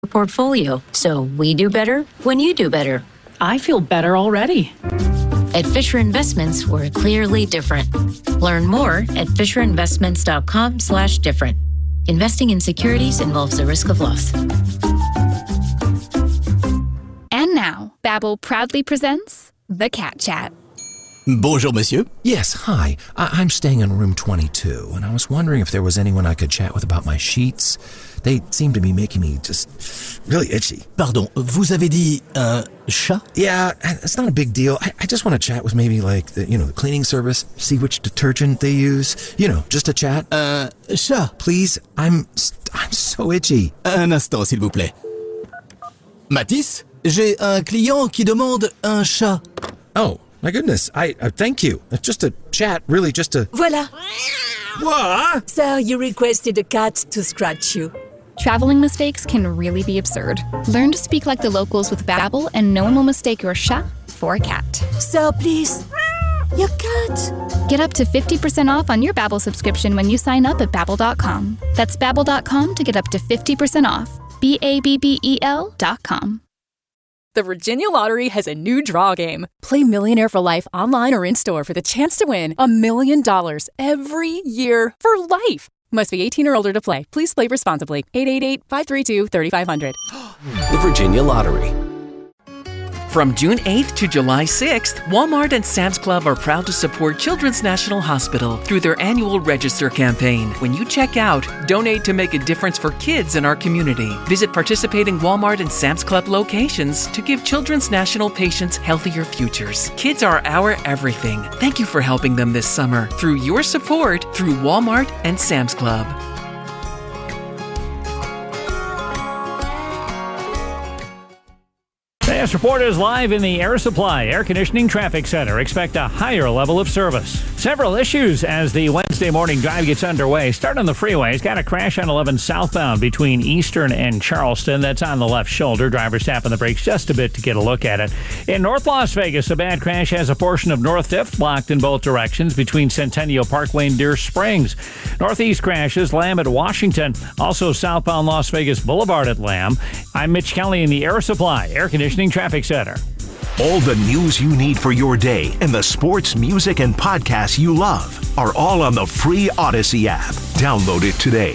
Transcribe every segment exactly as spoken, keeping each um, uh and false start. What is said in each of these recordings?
portfolio, so we do better when you do better. I feel better already. At Fisher Investments, we're clearly different. Learn more at FisherInvestments.com slash different. Investing in securities involves the risk of loss. And now, Babbel proudly presents The Cat Chat. Bonjour, monsieur. Yes, hi. I- I'm staying in room twenty-two, and I was wondering if there was anyone I could chat with about my sheets. They seem to be making me just really itchy. Pardon, vous avez dit un chat? Yeah, it's not a big deal. I, I just want to chat with maybe like the, you know, the cleaning service, see which detergent they use. You know, just a chat. Un chat? Please, I'm I'm so itchy. Un instant, s'il vous plaît. Mathis, j'ai un client qui demande un chat. Oh, my goodness. I uh, thank you. It's just a chat, really, just a... Voila. What? Sir, you requested a cat to scratch you. Traveling mistakes can really be absurd. Learn to speak like the locals with Babbel, and no one will mistake your chat for a cat. Sir, please. Your cat. Get up to fifty percent off on your Babbel subscription when you sign up at Babbel dot com. That's Babbel dot com to get up to fifty percent off. B A B B E L dot com. The Virginia Lottery has a new draw game. Play Millionaire for Life online or in-store for the chance to win a million dollars every year for life. Must be eighteen or older to play. Please play responsibly. eight eight eight, five three two, three five zero zero. The Virginia Lottery. From June eighth to July sixth, Walmart and Sam's Club are proud to support Children's National Hospital through their annual Register campaign. When you check out, donate to make a difference for kids in our community. Visit participating Walmart and Sam's Club locations to give Children's National patients healthier futures. Kids are our everything. Thank you for helping them this summer through your support through Walmart and Sam's Club. This report is live in the Air Supply Air Conditioning Traffic Center. Expect a higher level of service. Several issues as the Wednesday morning drive gets underway. Start on the freeways. Got a crash on eleven southbound between Eastern and Charleston. That's on the left shoulder. Drivers tapping the brakes just a bit to get a look at it. In North Las Vegas, a bad crash has a portion of North Fifth blocked in both directions between Centennial Parkway and Deer Springs. Northeast crashes, Lamb at Washington. Also southbound Las Vegas Boulevard at Lamb. I'm Mitch Kelly in the Air Supply Air Conditioning Traffic Center. All the news you need for your day and the sports, music, and podcasts you love are all on the free Odyssey app. Download it today.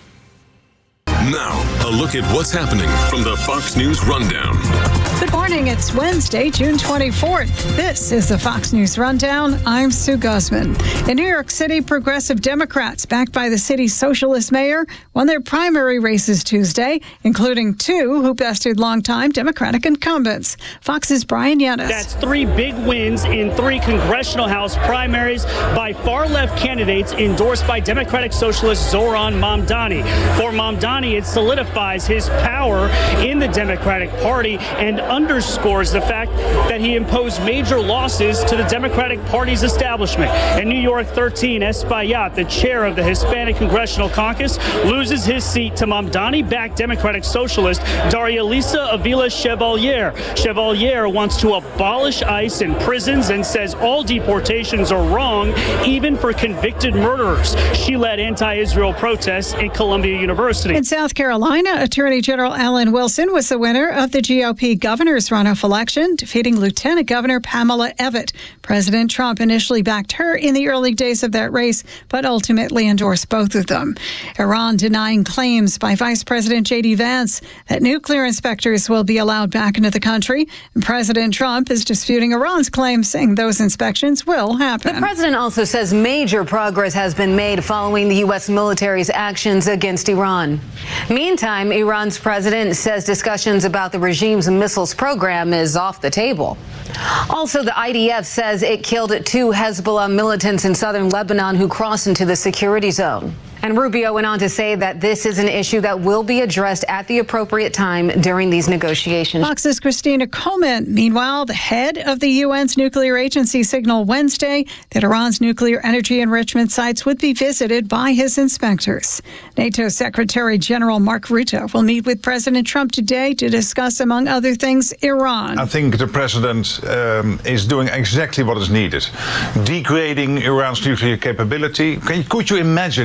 Now, a look at what's happening from the Fox News Rundown. Good morning. It's Wednesday, June twenty-fourth. This is the Fox News Rundown. I'm Sue Guzman. In New York City, progressive Democrats, backed by the city's socialist mayor, won their primary races Tuesday, including two who bested longtime Democratic incumbents. Fox's Brian Yanis. That's three big wins in three congressional House primaries by far-left candidates endorsed by Democratic Socialist Zohran Mamdani. For Mamdani, it solidifies his power in the Democratic Party and underscores the fact that he imposed major losses to the Democratic Party's establishment. In New York thirteen, Espaillat, the chair of the Hispanic Congressional Caucus, loses his seat to Mamdani-backed Democratic Socialist Daria Lisa Avila Chevalier. Chevalier wants to abolish ICE in prisons and says all deportations are wrong, even for convicted murderers. She led anti-Israel protests in Columbia University. In South Carolina, Attorney General Alan Wilson was the winner of the G O P governor's runoff election, defeating Lieutenant Governor Pamela Evette. President Trump initially backed her in the early days of that race, but ultimately endorsed both of them. Iran denying claims by Vice President J D Vance that nuclear inspectors will be allowed back into the country. And President Trump is disputing Iran's claims, saying those inspections will happen. The president also says major progress has been made following the U S military's actions against Iran. Meantime, Iran's president says discussions about the regime's missiles program is off the table. Also, the I D F says it killed two Hezbollah militants in southern Lebanon who crossed into the security zone. And Rubio went on to say that this is an issue that will be addressed at the appropriate time during these negotiations. Fox's Christina Coleman. Meanwhile, the head of the U N's nuclear agency signaled Wednesday that Iran's nuclear energy enrichment sites would be visited by his inspectors. NATO Secretary General Mark Rutte will meet with President Trump today to discuss, among other things, Iran. I think the president um, is doing exactly what is needed. Degrading Iran's nuclear capability. Can, could you imagine if Iran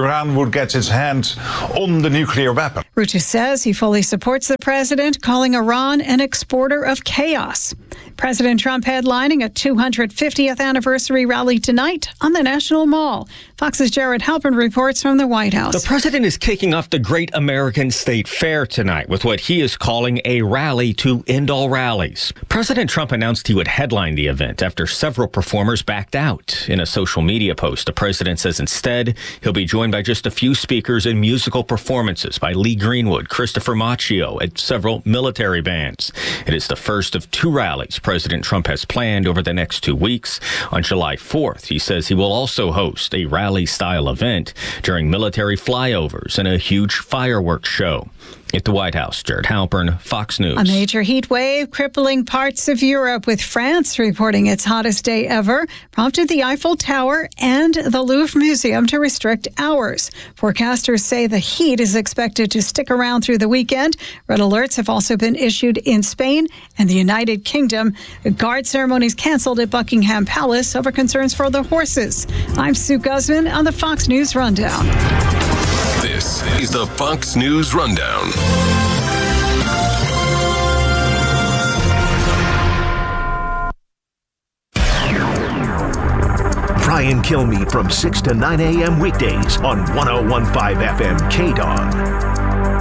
Iran would get its hands on the nuclear weapon. Rutte says he fully supports the president, calling Iran an exporter of chaos. President Trump headlining a two hundred fiftieth anniversary rally tonight on the National Mall. Fox's Jared Halpern reports from the White House. The president is kicking off the Great American State Fair tonight with what he is calling a rally to end all rallies. President Trump announced he would headline the event after several performers backed out. In a social media post, the president says instead he'll be joined by just a few speakers and musical performances by Lee Greenwood, Christopher Macchio, and several military bands. It is the first of two rallies President Trump has planned over the next two weeks. On July fourth, he says he will also host a rally-style event during military flyovers and a huge fireworks show. At the White House, Jared Halpern, Fox News. A major heat wave crippling parts of Europe, with France reporting its hottest day ever, prompted the Eiffel Tower and the Louvre Museum to restrict hours. Forecasters say the heat is expected to stick around through the weekend. Red alerts have also been issued in Spain and the United Kingdom. Guard ceremonies canceled at Buckingham Palace over concerns for the horses. I'm Sue Guzman on the Fox News Rundown. This is the Fox News Rundown. Brian Kilmeade from six to nine a.m. weekdays on one oh one point five F M K D O N.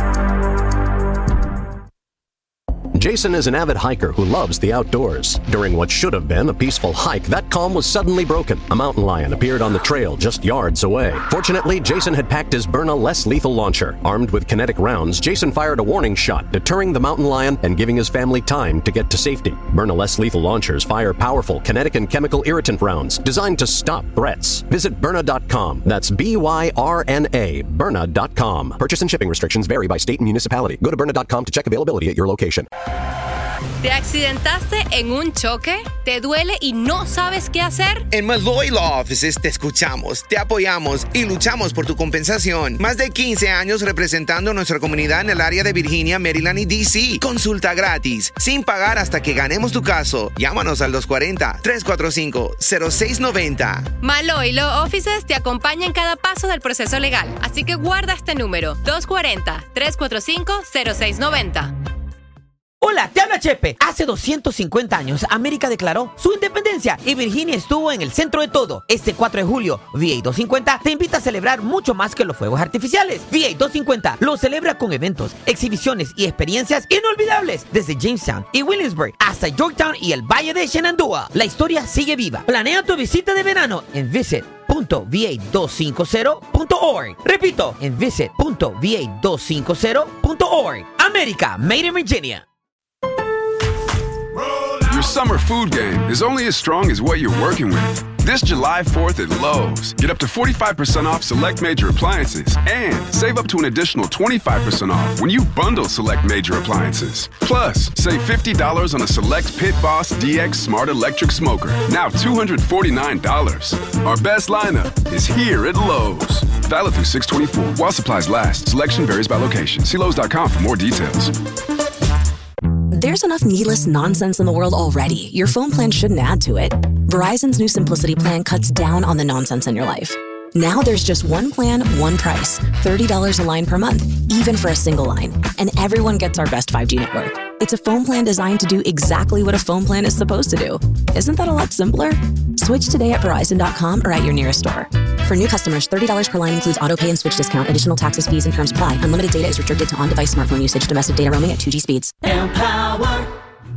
Jason is an avid hiker who loves the outdoors. During what should have been a peaceful hike, that calm was suddenly broken. A mountain lion appeared on the trail just yards away. Fortunately, Jason had packed his Byrna less lethal launcher. Armed with kinetic rounds, Jason fired a warning shot, deterring the mountain lion and giving his family time to get to safety. Byrna less lethal launchers fire powerful kinetic and chemical irritant rounds designed to stop threats. Visit Byrna dot com. That's B Y R N A, Byrna dot com. Purchase and shipping restrictions vary by state and municipality. Go to Byrna dot com to check availability at your location. ¿Te accidentaste en un choque? ¿Te duele y no sabes qué hacer? En Malloy Law Offices te escuchamos, te apoyamos y luchamos por tu compensación. Más de quince años representando a nuestra comunidad en el área de Virginia, Maryland y D C. Consulta gratis, sin pagar hasta que ganemos tu caso. Llámanos al dos cuatro cero, tres cuatro cinco, cero seis nueve cero. Malloy Law Offices te acompaña en cada paso del proceso legal, así que guarda este número: dos cuatro cero, tres cuatro cinco, cero seis nueve cero. Hola, te habla Chepe. Hace doscientos cincuenta años, América declaró su independencia y Virginia estuvo en el centro de todo. Este cuatro de julio, V A doscientos cincuenta te invita a celebrar mucho más que los fuegos artificiales. V A doscientos cincuenta lo celebra con eventos, exhibiciones y experiencias inolvidables desde Jamestown y Williamsburg hasta Yorktown y el Valle de Shenandoah. La historia sigue viva. Planea tu visita de verano en visit punto v a doscientos cincuenta punto org. Repito, en visit punto v a doscientos cincuenta punto org. América, made in Virginia. Your summer food game is only as strong as what you're working with. This July fourth at Lowe's, get up to forty-five percent off select major appliances and save up to an additional twenty-five percent off when you bundle select major appliances. Plus, save fifty dollars on a select Pit Boss D X Smart Electric Smoker, now two hundred forty-nine dollars. Our best lineup is here at Lowe's. Valid through six twenty-four while supplies last. Selection varies by location. See Lowe's dot com for more details. There's enough needless nonsense in the world already. Your phone plan shouldn't add to it. Verizon's new Simplicity plan cuts down on the nonsense in your life. Now there's just one plan, one price. thirty dollars a line per month, even for a single line. And everyone gets our best five G network. It's a phone plan designed to do exactly what a phone plan is supposed to do. Isn't that a lot simpler? Switch today at Verizon dot com or at your nearest store. For new customers, thirty dollars per line includes auto pay and switch discount. Additional taxes, fees, and terms apply. Unlimited data is restricted to on-device smartphone usage. Domestic data roaming at two G speeds. Empower.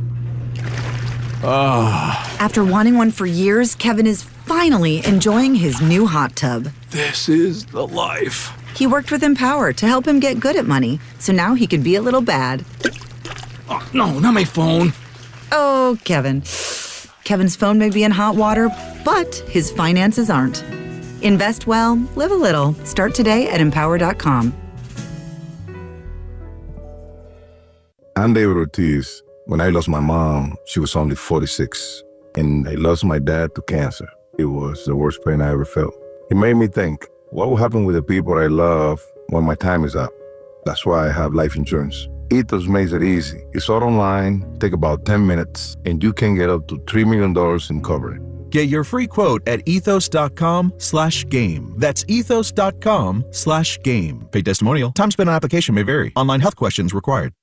Oh. After wanting one for years, Kevin is finally enjoying his new hot tub. This is the life. He worked with Empower to help him get good at money, so now he can be a little bad. Oh, no, not my phone. Oh, Kevin. Kevin's phone may be in hot water, but his finances aren't. Invest well, live a little. Start today at empower dot com. I'm David Ortiz. When I lost my mom, she was only forty-six, and I lost my dad to cancer. It was the worst pain I ever felt. It made me think, what will happen with the people I love when my time is up? That's why I have life insurance. Ethos makes it easy. It's all online, take about ten minutes, and you can get up to three million dollars in coverage. Get your free quote at ethos.com slash game. That's ethos.com slash game. Paid testimonial. Time spent on application may vary. Online health questions required.